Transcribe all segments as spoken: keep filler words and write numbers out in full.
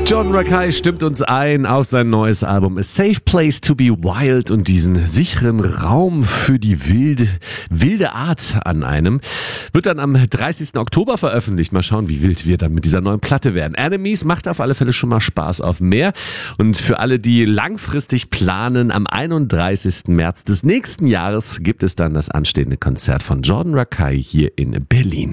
Jordan Rakei stimmt uns ein auf sein neues Album A Safe Place to be Wild und diesen sicheren Raum für die wilde, wilde Art an einem wird dann am dreißigsten Oktober veröffentlicht. Mal schauen, wie wild wir dann mit dieser neuen Platte werden. Enemies macht auf alle Fälle schon mal Spaß auf mehr. Und für alle, die langfristig planen, am einunddreißigsten März des nächsten Jahres gibt es dann das anstehende Konzert von Jordan Rakei hier in Berlin.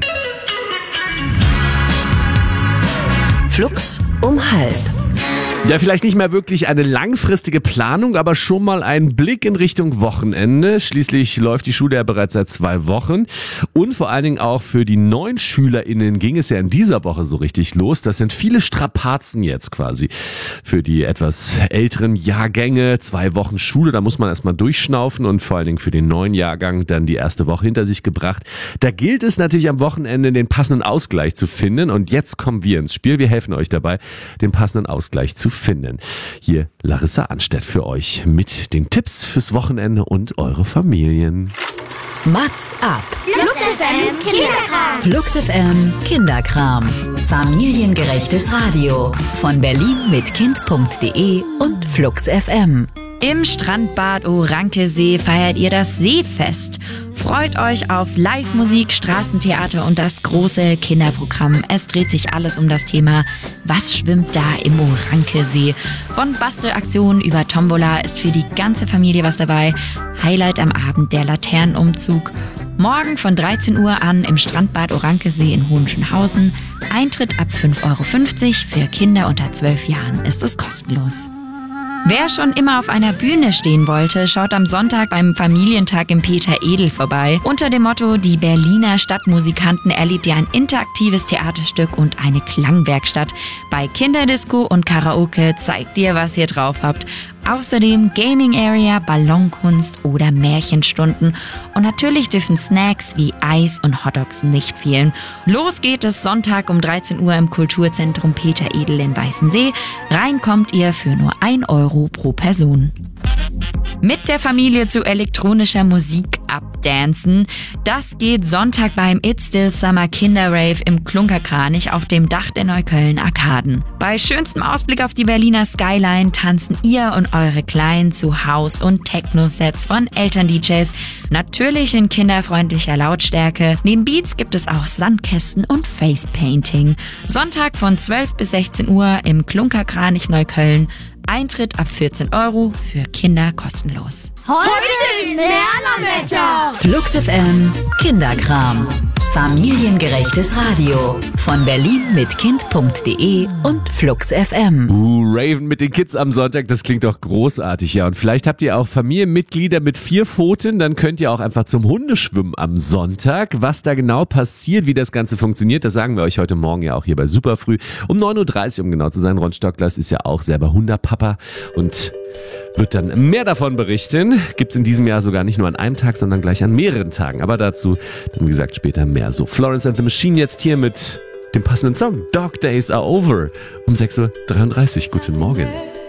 Flux um halb. Ja, vielleicht nicht mehr wirklich eine langfristige Planung, aber schon mal ein Blick in Richtung Wochenende. Schließlich läuft die Schule ja bereits seit zwei Wochen. Und vor allen Dingen auch für die neuen SchülerInnen ging es ja in dieser Woche so richtig los. Das sind viele Strapazen jetzt quasi. Für die etwas älteren Jahrgänge, zwei Wochen Schule, da muss man erstmal durchschnaufen und vor allen Dingen für den neuen Jahrgang dann die erste Woche hinter sich gebracht. Da gilt es natürlich am Wochenende, den passenden Ausgleich zu finden. Und jetzt kommen wir ins Spiel. Wir helfen euch dabei, den passenden Ausgleich zu finden. Hier Larissa Anstedt für euch mit den Tipps fürs Wochenende und eure Familien. Mats ab. Flux F M Kinderkram. Flux F M Kinderkram. Familiengerechtes Radio. Von Berlin mit Kind punkt de und Flux F M. Im Strandbad Orankesee feiert ihr das Seefest. Freut euch auf Live-Musik, Straßentheater und das große Kinderprogramm. Es dreht sich alles um das Thema, was schwimmt da im Orankesee? Von Bastelaktionen über Tombola ist für die ganze Familie was dabei. Highlight am Abend der Laternenumzug. Morgen von dreizehn Uhr an im Strandbad Orankesee in Hohenschönhausen. Eintritt ab fünf Euro fünfzig. Für Kinder unter zwölf Jahren ist es kostenlos. Wer schon immer auf einer Bühne stehen wollte, schaut am Sonntag beim Familientag im Peter Edel vorbei. Unter dem Motto Die Berliner Stadtmusikanten erlebt ihr ein interaktives Theaterstück und eine Klangwerkstatt. Bei Kinderdisco und Karaoke zeigt ihr, was ihr drauf habt. Außerdem Gaming Area, Ballonkunst oder Märchenstunden. Und natürlich dürfen Snacks wie Eis und Hotdogs nicht fehlen. Los geht es Sonntag um dreizehn Uhr im Kulturzentrum Peter Edel in Weißensee. Rein kommt ihr für nur ein Euro pro Person. Mit der Familie zu elektronischer Musik abdancen. Das geht Sonntag beim It's Still Summer Kinderrave im Klunkerkranich auf dem Dach der Neukölln Arkaden. Bei schönstem Ausblick auf die Berliner Skyline tanzen ihr und eure Kleinen zu House- und Techno-Sets von Eltern-D Js. Natürlich in kinderfreundlicher Lautstärke. Neben Beats gibt es auch Sandkästen und Facepainting. Sonntag von zwölf bis sechzehn Uhr im Klunkerkranich Neukölln. Eintritt ab vierzehn Euro, für Kinder kostenlos. Heute ist Lernerwetter. Flux F M Kinderkram. Familiengerechtes Radio. Von Berlin mit Kind punkt de und Flux F M. Uh, Raven mit den Kids am Sonntag, das klingt doch großartig, ja. Und vielleicht habt ihr auch Familienmitglieder mit vier Pfoten, dann könnt ihr auch einfach zum Hundeschwimmen am Sonntag. Was da genau passiert, wie das Ganze funktioniert, das sagen wir euch heute Morgen ja auch hier bei Superfrüh. Um neun Uhr dreißig, um genau zu sein. Ron Stocklas ist ja auch selber Hundepapa und wird dann mehr davon berichten. Gibt's in diesem Jahr sogar nicht nur an einem Tag, sondern gleich an mehreren Tagen. Aber dazu, dann wie gesagt, später mehr. So, Florence and the Machine jetzt hier mit dem passenden Song. Dog Days Are Over. Um sechs Uhr dreiunddreißig. Guten Morgen.